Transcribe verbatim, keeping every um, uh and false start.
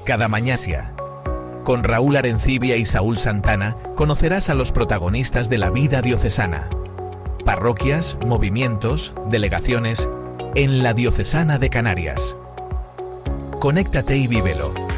Cada mañana, con Raúl Arencibia y Saúl Santana, conocerás a los protagonistas de la vida diocesana. Parroquias, movimientos, delegaciones en la Diocesana de Canarias. Conéctate y vívelo.